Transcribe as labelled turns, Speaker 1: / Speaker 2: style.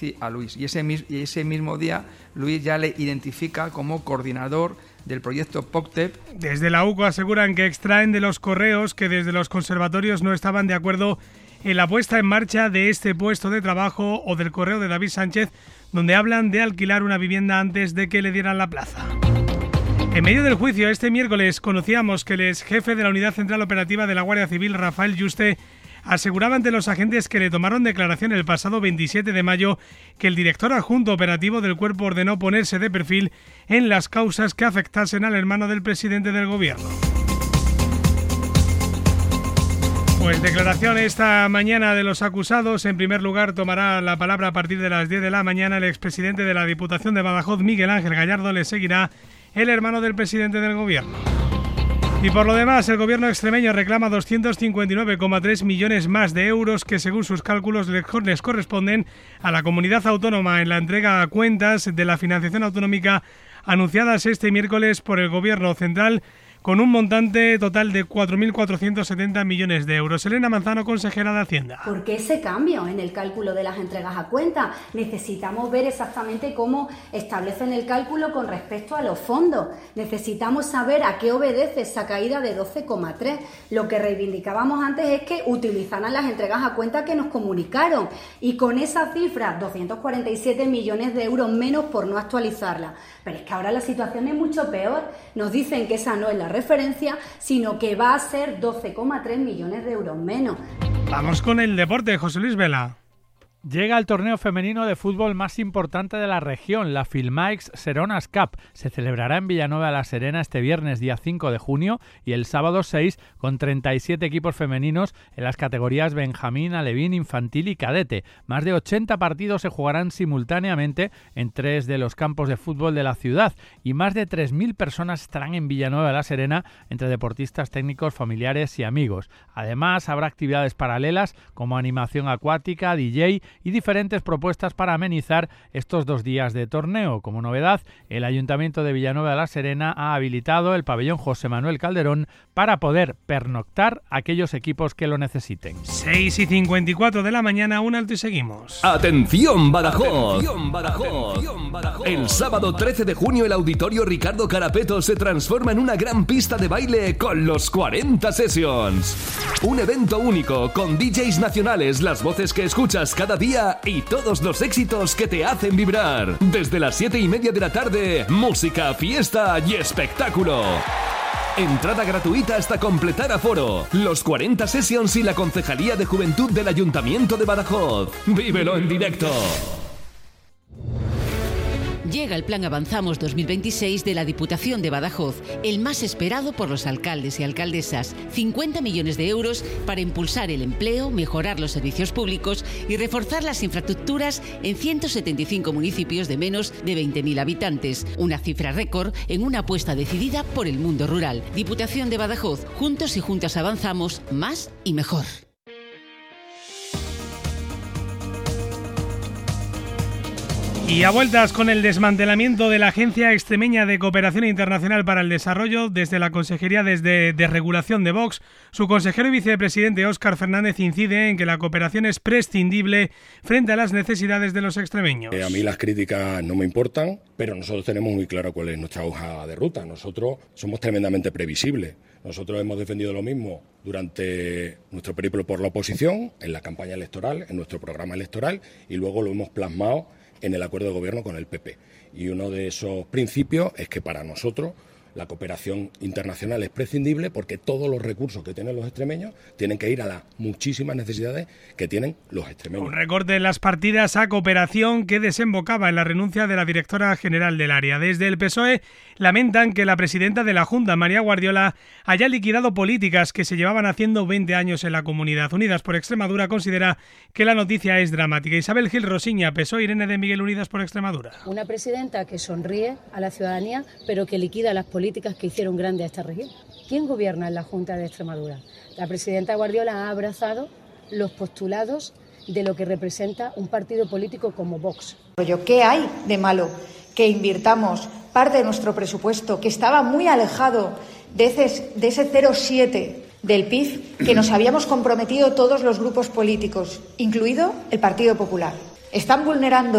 Speaker 1: a Luis. Y ese mismo día Luis ya le identifica como coordinador del proyecto POCTEP.
Speaker 2: Desde la UCO aseguran que extraen de los correos que desde los conservatorios no estaban de acuerdo en la puesta en marcha de este puesto de trabajo, o del correo de David Sánchez, donde hablan de alquilar una vivienda antes de que le dieran la plaza. En medio del juicio, este miércoles conocíamos que el ex jefe de la Unidad Central Operativa de la Guardia Civil, Rafael Yuste, aseguraba ante los agentes que le tomaron declaración el pasado 27 de mayo que el director adjunto operativo del cuerpo ordenó ponerse de perfil en las causas que afectasen al hermano del presidente del gobierno. Pues declaración esta mañana de los acusados. En primer lugar, tomará la palabra a partir de las 10 de la mañana el expresidente de la Diputación de Badajoz, Miguel Ángel Gallardo. Le seguirá el hermano del presidente del gobierno. Y por lo demás, el gobierno extremeño reclama 259,3 millones más de euros que, según sus cálculos, les corresponden a la comunidad autónoma en la entrega a cuentas de la financiación autonómica anunciadas este miércoles por el gobierno central, con un montante total de 4.470 millones de euros. Elena Manzano, consejera de Hacienda.
Speaker 3: ¿Por qué ese cambio en el cálculo de las entregas a cuenta? Necesitamos ver exactamente cómo establecen el cálculo con respecto a los fondos. Necesitamos saber a qué obedece esa caída de 12,3. Lo que reivindicábamos antes es que utilizaran las entregas a cuenta que nos comunicaron. Y con esa cifra, 247 millones de euros menos por no actualizarla. Pero es que ahora la situación es mucho peor. Nos dicen que esa no es la referencia, sino que va a ser 12,3 millones de euros menos.
Speaker 2: Vamos con el deporte, José Luis Vela.
Speaker 4: Llega el torneo femenino de fútbol más importante de la región, la Filmaix Seronas Cup. Se celebrará en Villanueva de la Serena este viernes día 5 de junio y el sábado 6, con 37 equipos femeninos en las categorías Benjamín, Alevín, Infantil y Cadete. Más de 80 partidos se jugarán simultáneamente en 3 de los campos de fútbol de la ciudad y más de 3.000 personas estarán en Villanueva de la Serena entre deportistas, técnicos, familiares y amigos. Además, habrá actividades paralelas como animación acuática, DJ y diferentes propuestas para amenizar estos 2 días de torneo. Como novedad, el Ayuntamiento de Villanueva de la Serena ha habilitado el pabellón José Manuel Calderón para poder pernoctar a aquellos equipos que lo necesiten.
Speaker 2: 6:54 de la mañana, un alto y seguimos.
Speaker 5: ¡Atención, Badajoz! ¡Atención, Badajoz! El sábado 13 de junio el Auditorio Ricardo Carapeto se transforma en una gran pista de baile con los 40 Sessions. Un evento único con DJs nacionales, las voces que escuchas cada día y todos los éxitos que te hacen vibrar. Desde las 7:30 de la tarde, música, fiesta y espectáculo. Entrada gratuita hasta completar aforo. Los 40 Sessions y la Concejalía de Juventud del Ayuntamiento de Badajoz. ¡Vívelo en directo!
Speaker 6: Llega el Plan Avanzamos 2026 de la Diputación de Badajoz, el más esperado por los alcaldes y alcaldesas. 50 millones de euros para impulsar el empleo, mejorar los servicios públicos y reforzar las infraestructuras en 175 municipios de menos de 20.000 habitantes. Una cifra récord en una apuesta decidida por el mundo rural. Diputación de Badajoz, juntos y juntas avanzamos más y mejor.
Speaker 2: Y a vueltas con el desmantelamiento de la Agencia Extremeña de Cooperación Internacional para el Desarrollo, desde la Consejería de Desregulación de Vox, su consejero y vicepresidente Óscar Fernández incide en que la cooperación es prescindible frente a las necesidades de los extremeños.
Speaker 7: A mí las críticas no me importan, pero nosotros tenemos muy claro cuál es nuestra hoja de ruta. Nosotros somos tremendamente previsibles. Nosotros hemos defendido lo mismo durante nuestro periplo por la oposición, en la campaña electoral, en nuestro programa electoral, y luego lo hemos plasmado en el acuerdo de gobierno con el PP. Y uno de esos principios es que para nosotros la cooperación internacional es prescindible porque todos los recursos que tienen los extremeños tienen que ir a las muchísimas necesidades que tienen los extremeños.
Speaker 2: Un recorte en las partidas a cooperación que desembocaba en la renuncia de la directora general del área. Desde el PSOE lamentan que la presidenta de la Junta, María Guardiola, haya liquidado políticas que se llevaban haciendo 20 años en la comunidad. Unidas por Extremadura considera que la noticia es dramática. Isabel Gil Rosiña, PSOE, Irene de Miguel, Unidas por Extremadura.
Speaker 8: Una presidenta que sonríe a la ciudadanía, pero que liquida las políticas que hicieron grande a esta región. ¿Quién gobierna en la Junta de Extremadura? La presidenta Guardiola ha abrazado los postulados de lo que representa un partido político como Vox.
Speaker 9: ¿Qué hay de malo que invirtamos parte de nuestro presupuesto, que estaba muy alejado de ese 0,7 del PIB que nos habíamos comprometido todos los grupos políticos, incluido el Partido Popular? están vulnerando